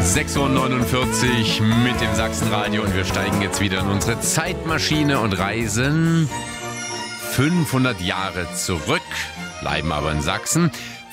6:49 Uhr mit dem Sachsenradio und wir steigen jetzt wieder in unsere Zeitmaschine und reisen 500 Jahre zurück, bleiben aber in Sachsen.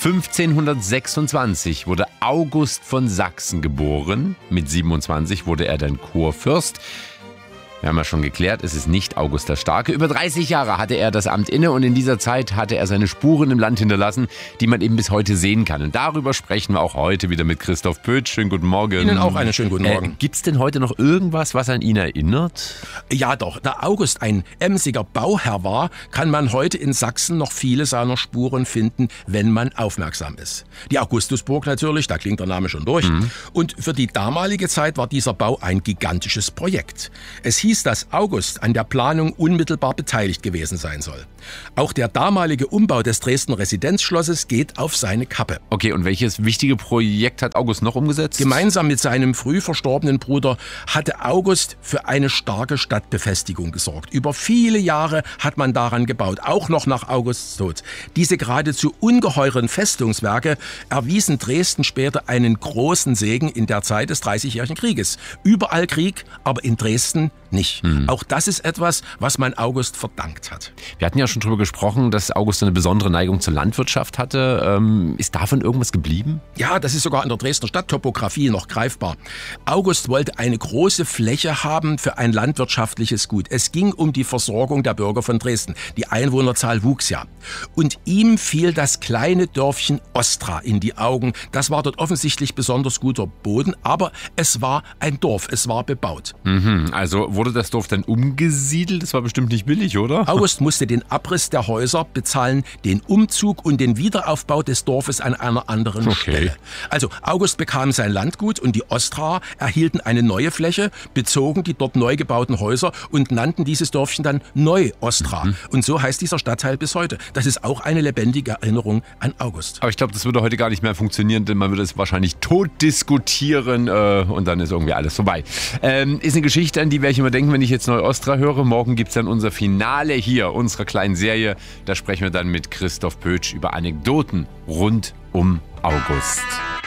1526 wurde August von Sachsen geboren. Mit 27 wurde er dann Kurfürst. Wir haben ja schon geklärt, es ist nicht August der Starke. Über 30 Jahre hatte er das Amt inne und in dieser Zeit hatte er seine Spuren im Land hinterlassen, die man eben bis heute sehen kann. Und darüber sprechen wir auch heute wieder mit Christoph Pötsch. Schönen guten Morgen. Ihnen auch einen schönen guten Morgen. Gibt's denn heute noch irgendwas, was an ihn erinnert? Ja doch, da August ein emsiger Bauherr war, kann man heute in Sachsen noch viele seiner Spuren finden, wenn man aufmerksam ist. Die Augustusburg natürlich, da klingt der Name schon durch. Und für die damalige Zeit war dieser Bau ein gigantisches Projekt. Es hieß, dass August an der Planung unmittelbar beteiligt gewesen sein soll. Auch der damalige Umbau des Dresdner Residenzschlosses geht auf seine Kappe. Okay, und welches wichtige Projekt hat August noch umgesetzt? Gemeinsam mit seinem früh verstorbenen Bruder hatte August für eine starke Stadtbefestigung gesorgt. Über viele Jahre hat man daran gebaut, auch noch nach Augusts Tod. Diese geradezu ungeheuren Festungswerke erwiesen Dresden später einen großen Segen in der Zeit des Dreißigjährigen Krieges. Überall Krieg, aber in Dresden nicht. Auch das ist etwas, was man August verdankt hat. Wir hatten ja schon darüber gesprochen, dass August eine besondere Neigung zur Landwirtschaft hatte. Ist davon irgendwas geblieben? Ja, das ist sogar in der Dresdner Stadttopographie noch greifbar. August wollte eine große Fläche haben für ein landwirtschaftliches Gut. Es ging um die Versorgung der Bürger von Dresden. Die Einwohnerzahl wuchs ja. Und ihm fiel das kleine Dörfchen Ostra in die Augen. Das war dort offensichtlich besonders guter Boden, aber es war ein Dorf, es war bebaut. Also wurde das Dorf dann umgesiedelt? Das war bestimmt nicht billig, oder? August musste den Abriss der Häuser bezahlen, den Umzug und den Wiederaufbau des Dorfes an einer anderen Stelle. Also August bekam sein Landgut und die Ostraer erhielten eine neue Fläche, bezogen die dort neu gebauten Häuser und nannten dieses Dörfchen dann Neu-Ostra. Und so heißt dieser Stadtteil bis heute. Das ist auch eine lebendige Erinnerung an August. Aber ich glaube, das würde heute gar nicht mehr funktionieren, denn man würde es wahrscheinlich tot diskutieren und dann ist irgendwie alles vorbei. Ist eine Geschichte, an die werde ich immer denken, wenn ich jetzt Neu-Ostra höre. Morgen gibt es dann unser Finale hier, unserer kleinen Serie. Da sprechen wir dann mit Christoph Pötsch über Anekdoten rund um August.